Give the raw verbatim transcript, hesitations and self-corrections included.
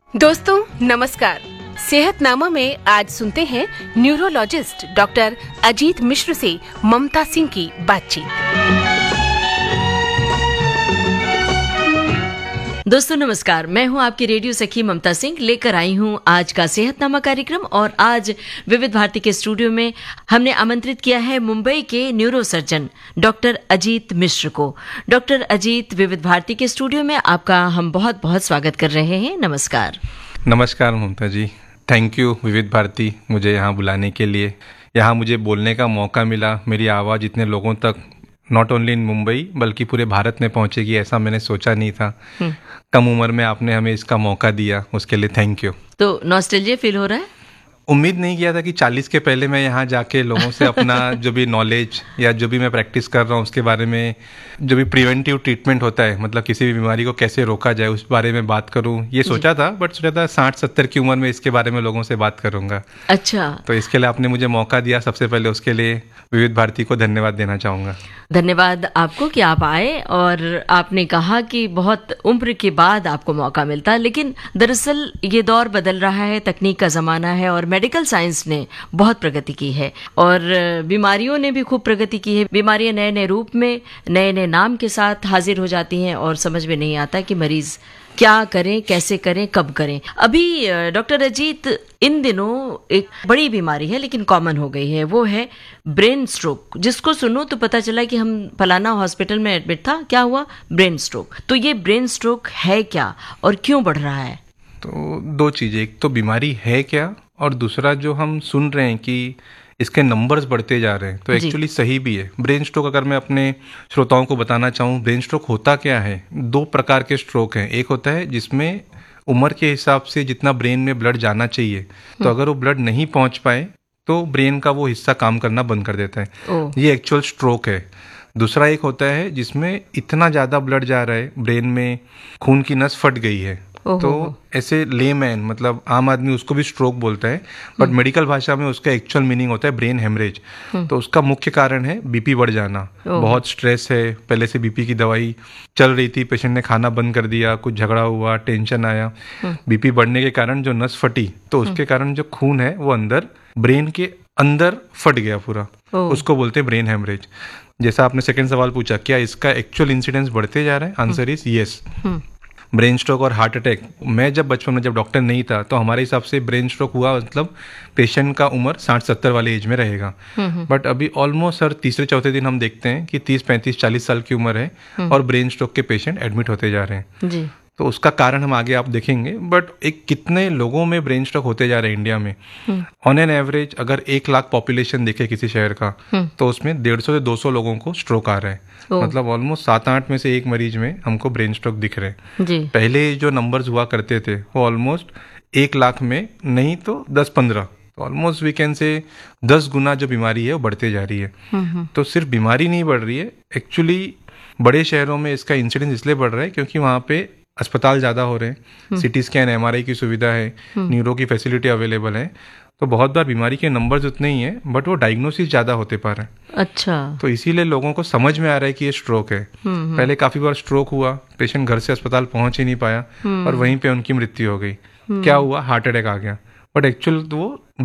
दोस्तों नमस्कार। सेहतनामा में आज सुनते हैं न्यूरोलॉजिस्ट डॉक्टर अजीत मिश्र से ममता सिंह की बातचीत। दोस्तों नमस्कार, मैं हूं आपकी रेडियो सखी ममता सिंह, लेकर आई हूं आज का सेहतनामा कार्यक्रम। और आज विविध भारती के स्टूडियो में हमने आमंत्रित किया है मुंबई के न्यूरो सर्जन डॉक्टर अजीत मिश्र को। डॉक्टर अजीत, विविध भारती के स्टूडियो में आपका हम बहुत बहुत स्वागत कर रहे हैं। नमस्कार। नमस्कार ममता जी, थैंक यू विविध भारती मुझे यहाँ बुलाने के लिए। यहाँ मुझे बोलने का मौका मिला, मेरी आवाज़ इतने लोगों तक नॉट ओनली इन मुंबई बल्कि पूरे भारत में पहुंचेगी ऐसा मैंने सोचा नहीं था। कम उम्र में आपने हमें इसका मौका दिया, उसके लिए थैंक यू। तो नॉस्टैल्जिया फील हो रहा है? उम्मीद नहीं किया था कि चालीस के पहले मैं यहाँ जाके लोगों से अपना जो भी नॉलेज या जो भी मैं प्रैक्टिस कर रहा हूँ उसके बारे में, जो भी प्रिवेंटिव ट्रीटमेंट होता है, मतलब किसी भी बीमारी को कैसे रोका जाए उस बारे में बात करूँ, ये सोचा था। बट सोचा था साठ सत्तर की उम्र में इसके बारे में लोगों से बात करूँगा। अच्छा, तो इसके लिए आपने मुझे मौका दिया, सबसे पहले उसके लिए विविध भारती को धन्यवाद देना चाहूँगा। धन्यवाद आपको कि आप आए और आपने कहा कि बहुत उम्र के बाद आपको मौका मिलता है, लेकिन दरअसल ये दौर बदल रहा है, तकनीक का ज़माना है और मेडिकल साइंस ने बहुत प्रगति की है और बीमारियों ने भी खूब प्रगति की है। बीमारियां नए नए रूप में, नए नए नाम के साथ हाजिर हो जाती हैं और समझ में नहीं आता कि मरीज क्या करें, कैसे करें, कब करें। अभी डॉक्टर अजीत, इन दिनों एक बड़ी बीमारी है लेकिन कॉमन हो गई है, वो है ब्रेन स्ट्रोक। जिसको सुनो तो पता चला कि हम फलाना हॉस्पिटल में एडमिट था, क्या हुआ? Brain stroke. तो ये ब्रेन स्ट्रोक है क्या और क्यों बढ़ रहा है? तो दो चीज़ें, एक तो बीमारी है क्या और दूसरा जो हम सुन रहे हैं कि इसके नंबर्स बढ़ते जा रहे हैं, तो एक्चुअली सही भी है। ब्रेन स्ट्रोक अगर मैं अपने श्रोताओं को बताना चाहूँ, ब्रेन स्ट्रोक होता क्या है? दो प्रकार के स्ट्रोक हैं। एक होता है जिसमें उम्र के हिसाब से जितना ब्रेन में ब्लड जाना चाहिए, तो अगर वो ब्लड नहीं पहुंच पाए तो ब्रेन का वो हिस्सा काम करना बंद कर देता है, ये एक्चुअल स्ट्रोक है। दूसरा एक होता है जिसमें इतना ज़्यादा ब्लड जा रहा है, ब्रेन में खून की नस फट गई है, तो ऐसे लेमैन मतलब आम आदमी उसको भी स्ट्रोक बोलता है, बट मेडिकल भाषा में उसका एक्चुअल मीनिंग होता है ब्रेन हेमरेज। तो उसका मुख्य कारण है बीपी बढ़ जाना। बहुत स्ट्रेस है, पहले से बीपी की दवाई चल रही थी, पेशेंट ने खाना बंद कर दिया, कुछ झगड़ा हुआ, टेंशन आया, बीपी बढ़ने के कारण जो नस फटी, तो उसके कारण जो खून है वो अंदर ब्रेन के अंदर फट गया पूरा, उसको बोलते हैं ब्रेन हेमरेज। जैसा आपने सेकंड सवाल पूछा, क्या इसका एक्चुअल इंसिडेंस बढ़ते जा रहा है? Answer is yes. Brain stroke और हार्ट अटैक, मैं जब बचपन में जब डॉक्टर नहीं था तो हमारे हिसाब से ब्रेन स्ट्रोक हुआ मतलब पेशेंट का उम्र साठ सत्तर वाले एज में रहेगा, बट अभी ऑलमोस्ट सर तीसरे चौथे दिन हम देखते हैं कि तीस पैंतीस चालीस साल की उम्र है और ब्रेन स्ट्रोक के पेशेंट एडमिट होते जा रहे हैं जी। तो उसका कारण हम आगे आप देखेंगे, बट एक कितने लोगों में ब्रेन स्ट्रोक होते जा रहे हैं इंडिया में। ऑन एन एवरेज अगर एक लाख पॉपुलेशन देखे किसी शहर का, तो उसमें डेढ़ सौ से दो सौ लोगों को स्ट्रोक आ रहा है। मतलब ऑलमोस्ट सात आठ में से एक मरीज में हमको ब्रेन स्ट्रोक दिख रहे हैं। पहले जो नंबर्स हुआ करते थे वो ऑलमोस्ट एक लाख में नहीं तो दस पंद्रह, तो ऑलमोस्ट वी कैन से दस गुना जो बीमारी है वो बढ़ते जा रही है। तो सिर्फ बीमारी नहीं बढ़ रही है, एक्चुअली बड़े शहरों में इसका इंसिडेंस इसलिए बढ़ रहा है क्योंकि वहाँ पे अस्पताल ज़्यादा हो रहे हैं, सिटी स्कैन एमआरआई की सुविधा है, न्यूरो की फैसिलिटी अवेलेबल है, तो बहुत बार बीमारी के नंबर्स उतने ही हैं बट वो डायग्नोसिस ज़्यादा होते पा रहे हैं। अच्छा, तो इसीलिए लोगों को समझ में आ रहा है कि ये स्ट्रोक है। पहले काफ़ी बार स्ट्रोक हुआ, पेशेंट घर से अस्पताल पहुंच ही नहीं पाया और वहीं पे उनकी मृत्यु हो गई। क्या हुआ? हार्ट अटैक आ गया, बट एक्चुअल तो वो